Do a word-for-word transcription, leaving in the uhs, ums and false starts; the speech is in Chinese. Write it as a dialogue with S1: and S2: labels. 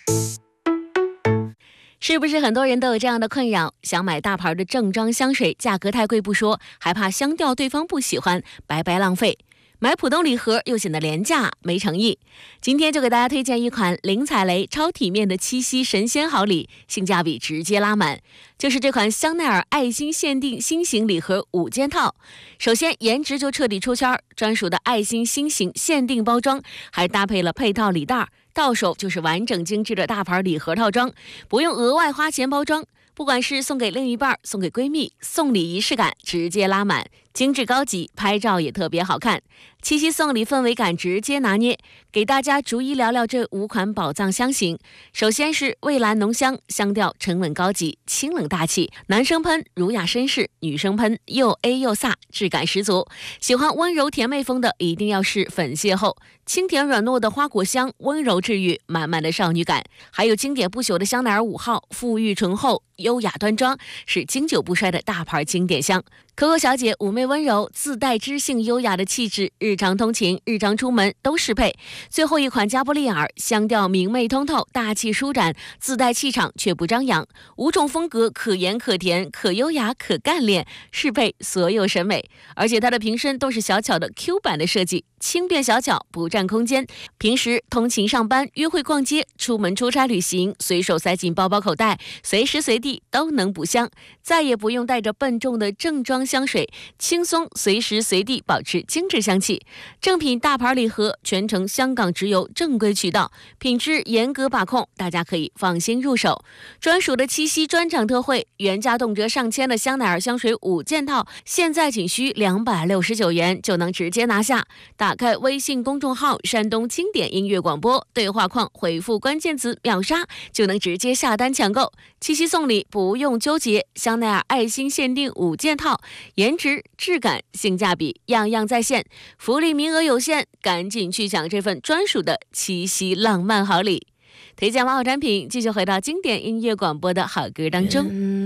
S1: 是不是很多人都有这样的困扰？想买大牌的正装香水，价格太贵不说，还怕香调对方不喜欢，白白浪费。买普通礼盒又显得廉价没诚意。今天就给大家推荐一款零踩雷超体面的七夕神仙好礼，性价比直接拉满，就是这款香奈儿爱心限定心形礼盒五件套。首先颜值就彻底出圈，专属的爱心心形限定包装，还搭配了配套礼袋，到手就是完整精致的大牌礼盒套装，不用额外花钱包装。不管是送给另一半、送给闺蜜，送礼仪式感直接拉满，精致高级，拍照也特别好看。七夕送礼氛围感直接拿捏，给大家逐一聊聊这五款宝藏香型。首先是蔚蓝浓香，香调沉稳高级，清冷大气，男生喷儒雅绅士，女生喷又 A 又飒，质感十足。喜欢温柔甜妹风的一定要是粉邂逅，清甜软糯的花果香，温柔治愈，满满的少女感。还有经典不朽的香奈儿五号，馥郁醇厚，优雅端庄，是经久不衰的大牌经典香。Coco 小姐妩媚温柔，自带知性优雅的气质，日常通勤、日常出门都适配。最后一款加布利尔，香调明媚通透，大气舒展，自带气场却不张扬，五种风格可盐可甜，可优雅可干练，适配所有审美。而且它的瓶身都是小巧的 Q 版的设计，轻便小巧，不占空间。平时通勤上班、约会逛街、出门出差旅行，随手塞进包包口袋，随时随地都能补香，再也不用带着笨重的正装香水，轻松随时随地保持精致香气。正品大牌礼盒，全程香港直邮正规渠道，品质严格把控，大家可以放心入手。专属的七夕专场特惠，原价动辄上千的香奈儿香水五件套，现在仅需两百六十九元就能直接拿下。打开微信公众号山东经典音乐广播对话框，回复关键词秒杀，就能直接下单抢购。七夕送礼不用纠结，香奈儿爱心限定五件套，颜值、质感、性价比样样在线，福利名额有限，赶紧去抢这份专属的七夕浪漫好礼。推荐完好产品，继续回到经典音乐广播的好歌当中。